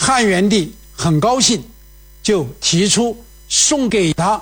汉元帝很高兴，就提出送给他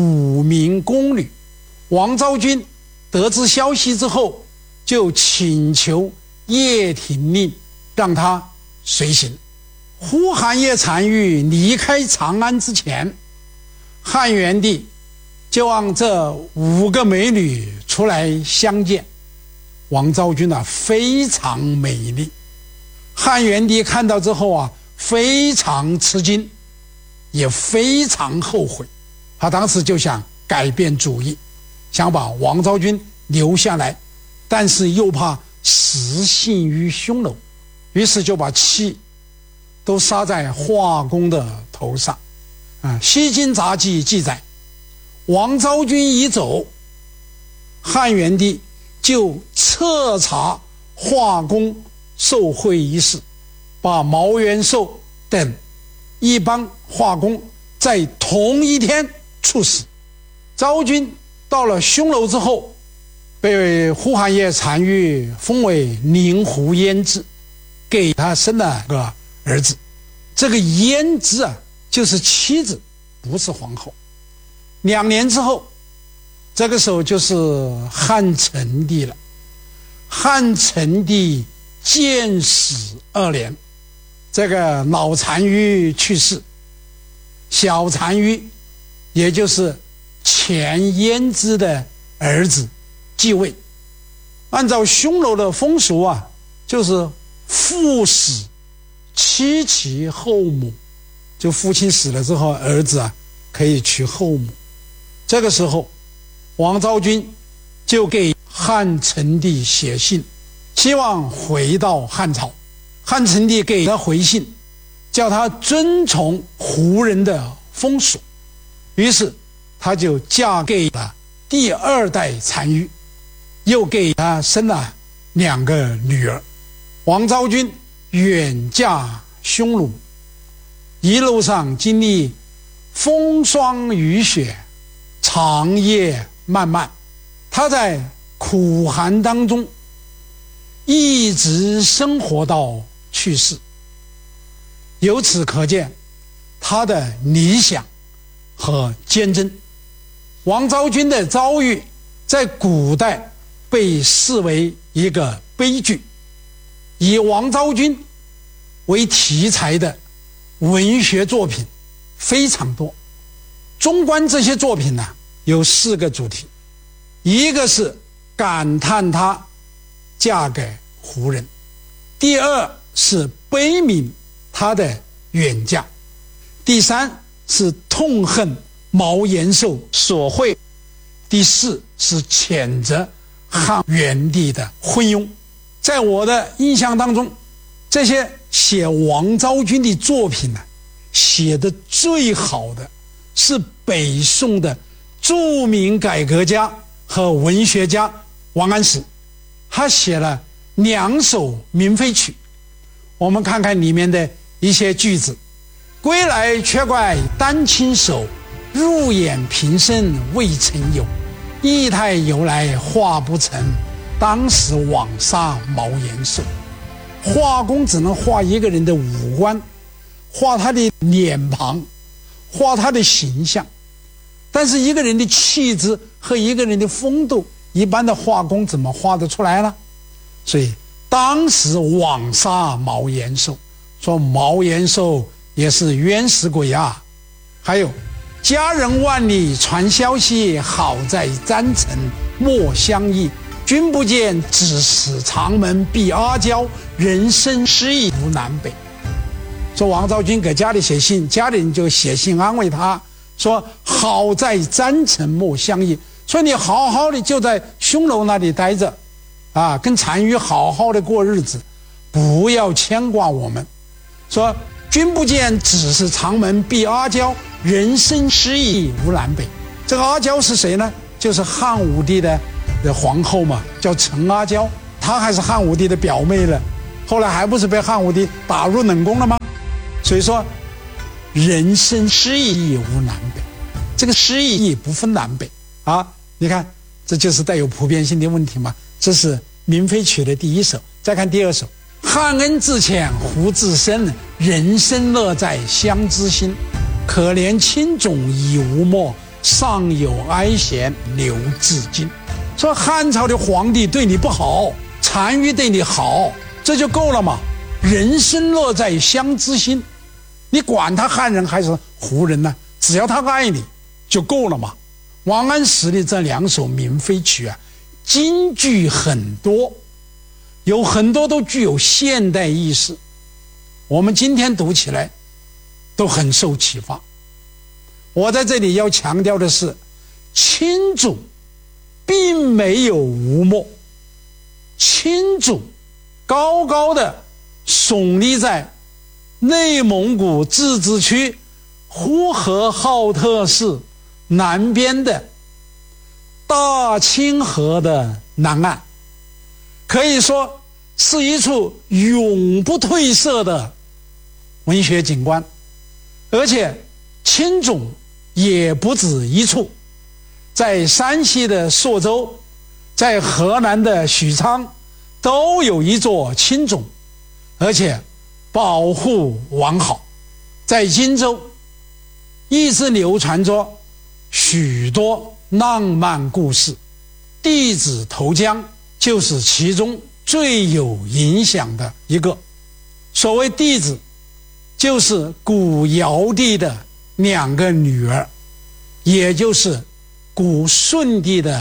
5名宫女。王昭君得知消息之后，就请求叶挺令让他随行。呼韩邪单于离开长安之前，汉元帝就让这5个美女出来相见。王昭君非常美丽，汉元帝看到之后非常吃惊，也非常后悔。他当时就想改变主意，想把王昭君留下来，但是又怕失信于匈奴，于是就把气都撒在华公的头上。西京杂记记载，王昭君一走，汉元帝就彻查华公受贿一事，把毛元寿等一帮华公在同一天处死。昭君到了匈奴之后，被呼韩邪单于封为宁胡燕氏，给他生了个儿子。这个燕氏就是妻子，不是皇后。2年之后，这个时候就是汉成帝了。汉成帝建始2年，这个老单于去世，小单于也就是前燕之的儿子继位。按照匈奴的风俗就是父死妻其后母，就父亲死了之后，儿子可以娶后母。这个时候王昭君就给汉成帝写信，希望回到汉朝。汉成帝给他回信，叫他遵从胡人的风俗，于是他就嫁给了第2代单于，又给他生了2个女儿。王昭君远嫁匈奴，一路上经历风霜雨雪，长夜漫漫，她在苦寒当中一直生活到去世。由此可见她的理想和坚贞。王昭君的遭遇在古代被视为一个悲剧，以王昭君为题材的文学作品非常多。纵观这些作品有4个主题。一个是感叹她嫁给胡人，第2是悲悯她的远嫁，第3是痛恨毛延寿所贿，第4是谴责汉元帝的昏庸。在我的印象当中，这些写王昭君的作品写得最好的是北宋的著名改革家和文学家王安石，他写了2首明妃曲。我们看看里面的一些句子：归来却怪丹青手，入眼平生未曾有。意态由来画不成，当时枉杀毛延寿。画工只能画一个人的五官，画他的脸庞，画他的形象，但是一个人的气质和一个人的风度，一般的画工怎么画得出来呢？所以当时枉杀毛延寿，说毛延寿也是冤死鬼啊。还有家人万里传消息，好在詹城莫相忆。君不见，只是长门闭阿胶，人生失意无南北。说王昭君给家里写信，家里人就写信安慰他，说好在詹城莫相忆，说你好好的就在匈奴那里待着跟单于好好的过日子，不要牵挂我们。说君不见，只是长门闭阿胶，人生失意无南北。这个阿胶是谁呢？就是汉武帝的皇后嘛，叫陈阿娇，她还是汉武帝的表妹了，后来还不是被汉武帝打入冷宫了吗？所以说人生失意无南北，这个失意不分南北你看这就是带有普遍性的问题嘛。这是明妃曲的第1首。再看第2首， 汉恩自浅，胡自深，人生乐在乡知心。可怜轻种已无墨，上有哀弦留至今。说汉朝的皇帝对你不好，单于对你好，这就够了吗？人生乐在乡知心，你管他汉人还是胡人呢？只要他爱你就够了嘛。王安石的这2首明妃曲啊，金句很多，有很多都具有现代意识，我们今天读起来都很受启发。我在这里要强调的是，钦主并没有无墨，钦主高高的耸立在内蒙古自治区呼和浩特市南边的大清河的南岸，可以说是一处永不褪色的文学景观。而且钦种也不止一处，在山西的朔州，在河南的许昌都有一座钦种，而且保护完好。在荆州一直流传着许多浪漫故事，弟子投江就是其中最有影响的一个。所谓弟子，就是古尧帝的2个女儿，也就是古舜帝的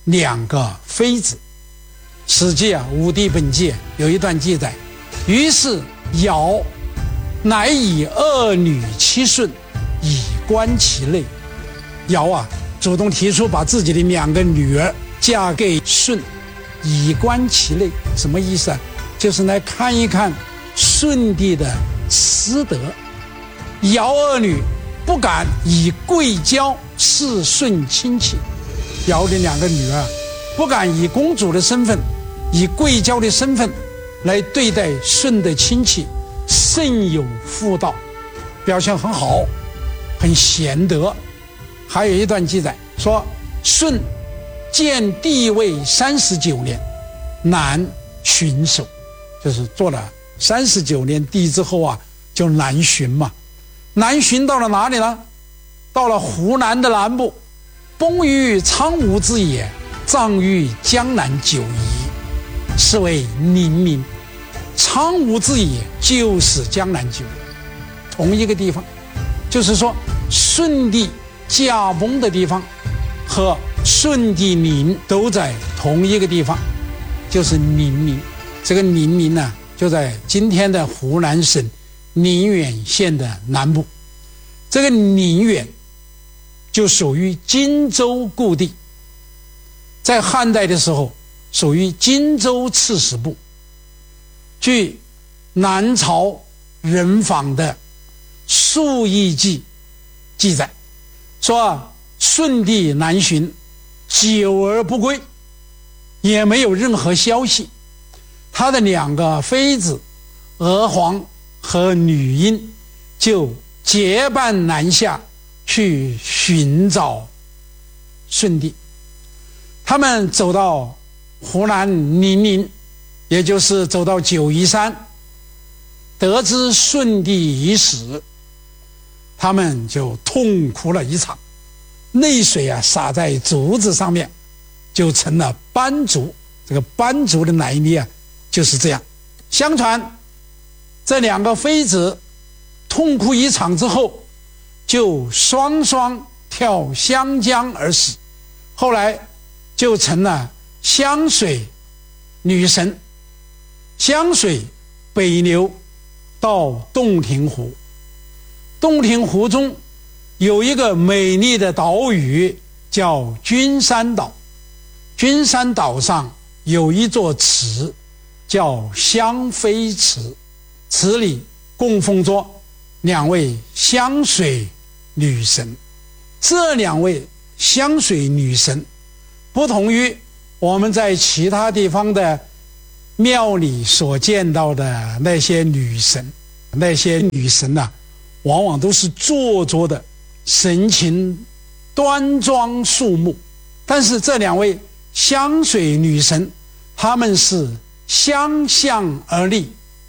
2个妃子。史记武帝本纪有一段记载，于是尧乃以2女妻舜，以观其类。尧主动提出把自己的2个女儿嫁给舜，以观其类，什么意思啊？就是来看一看舜帝的师德。尧2女不敢以贵娇侍舜亲戚，尧的2个女儿不敢以公主的身份，以贵娇的身份来对待舜的亲戚，甚有妇道，表现很好，很贤德。还有一段记载说，舜建帝位39年，南巡守，就是做了39年帝之后就南巡嘛。南巡到了哪里呢？到了湖南的南部，崩于苍梧之野，葬于江南九夷，是为宁民。苍梧之野就是江南九夷，同一个地方。就是说舜帝驾崩的地方和舜帝陵都在同一个地方，就是宁民。这个宁民呢，就在今天的湖南省宁远县的南部。这个宁远就属于荆州故地，在汉代的时候属于荆州刺史部。据南朝人坊的《述异记》记载说，舜帝南巡，久而不归，也没有任何消息。他的2个妃子娥皇和女英就结伴南下去寻找舜帝。他们走到湖南宁陵，也就是走到九夷山，得知舜帝已死，他们就痛哭了一场，泪水洒在竹子上面，就成了斑竹。这个斑竹的来历就是这样。相传这2个妃子痛哭一场之后，就双双跳湘江而死，后来就成了湘水女神。湘水北流到洞庭湖，洞庭湖中有一个美丽的岛屿叫君山岛，君山岛上有一座祠叫湘妃祠，祠里供奉着2位湘水女神。这2位湘水女神不同于我们在其他地方的庙里所见到的那些女神，那些女神往往都是做作的，神情端庄肃穆。但是这2位湘水女神，她们是相向而立，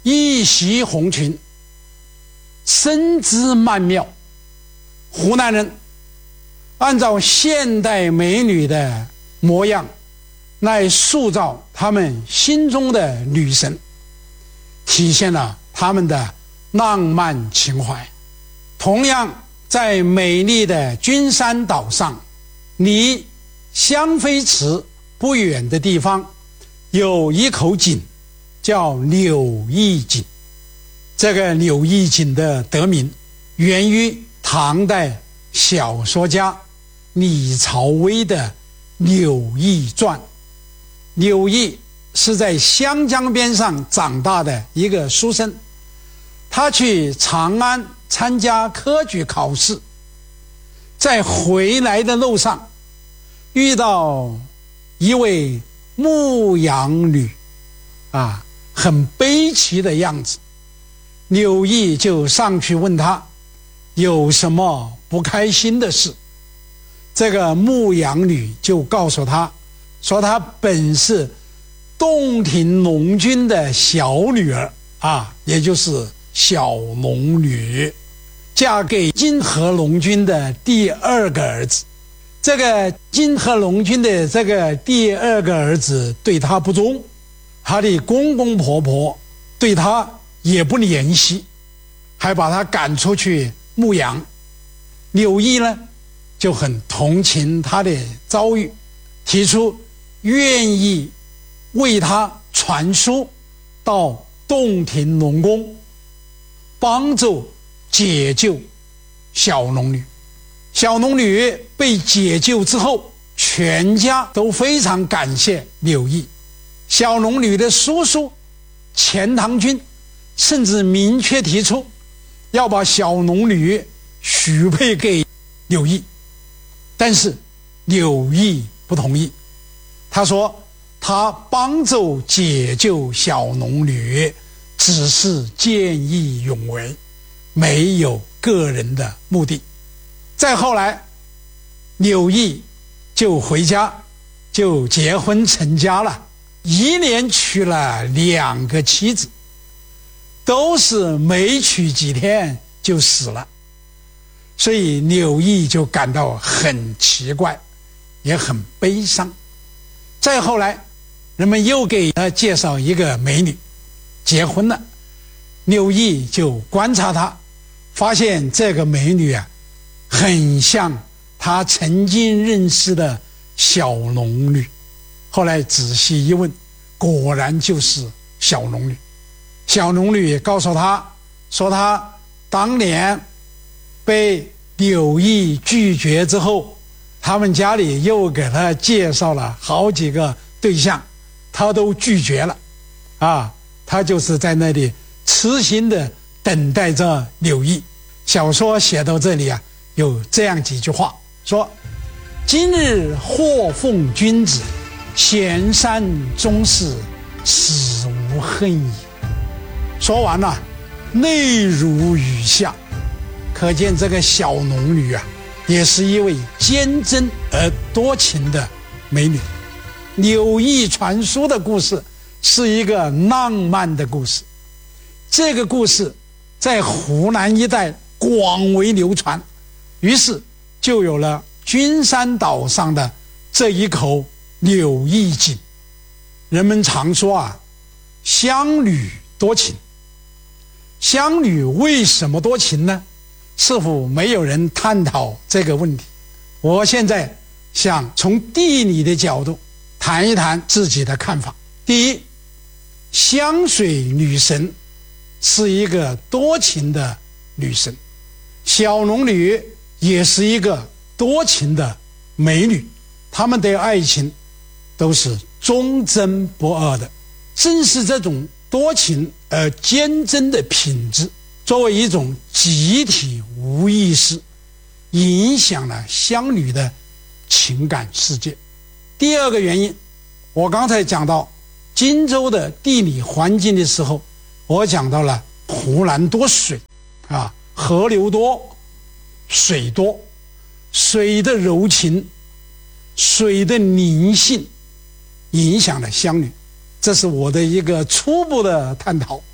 一袭红裙，身姿曼妙。湖南人按照现代美女的模样来塑造他们心中的女神，体现了他们的浪漫情怀。同样，在美丽的君山岛上，离香妃池不远的地方，有一口井，叫柳义井。这个柳义井的得名源于唐代小说家李朝威的《柳义传》。柳义是在湘江边上长大的一个书生，他去长安参加科举考试，在回来的路上遇到一位牧羊女，很悲戚的样子。柳义就上去问他有什么不开心的事。这个牧羊女就告诉他说，她本是洞庭龙君的小女儿也就是小龙女，嫁给金河龙君的第二个儿子。这个金河龙君的这个第二个儿子对她不忠，她的公公婆婆对她也不怜惜，还把她赶出去牧羊。柳义呢就很同情她的遭遇，提出愿意为她传书到洞庭龙宫，帮助解救小龙女。小龙女被解救之后，全家都非常感谢柳义。小龙女的叔叔钱塘君甚至明确提出要把小龙女许配给柳义，但是柳义不同意。他说他帮助解救小龙女只是见义勇为，没有个人的目的。再后来，柳义就回家，就结婚成家了，一连娶了2个妻子，都是没娶几天就死了。所以柳义就感到很奇怪，也很悲伤。再后来，人们又给他介绍一个美女，结婚了。柳义就观察她，发现这个美女很像他曾经认识的小龙女。后来仔细一问，果然就是小龙女。小龙女告诉他说，他当年被柳义拒绝之后，他们家里又给他介绍了好几个对象，他都拒绝了他就是在那里痴心的等待着柳义。小说写到这里有这样几句话，说今日或奉君子，闲山终是死无恨矣。说完了，泪如雨下。可见这个小龙女也是一位坚贞而多情的美女。柳义传书的故事是一个浪漫的故事，这个故事在湖南一带广为流传，于是就有了君山岛上的这一口柳义井。人们常说乡女多情。乡女为什么多情呢？似乎没有人探讨这个问题。我现在想从地理的角度谈一谈自己的看法。第一，湘水女神是一个多情的女神，小龙女也是一个多情的美女，她们的爱情都是忠贞不二的。正是这种多情而坚贞的品质，作为一种集体无意识，影响了乡女的情感世界。第二个原因，我刚才讲到荆州的地理环境的时候，我讲到了湖南多水河流多，水多，水的柔情，水的灵性影响了乡女，这是我的一个初步的探讨。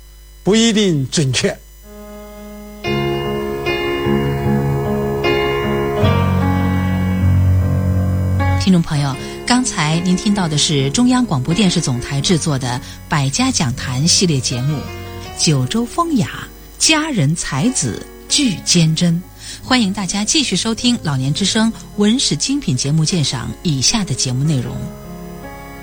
不一定准确。 听众朋友，刚才您听到的是中央广播电视总台制作的百家讲坛系列节目《九州风雅，佳人才子俱坚贞》。欢迎大家继续收听老年之声文史精品节目鉴赏以下的节目内容。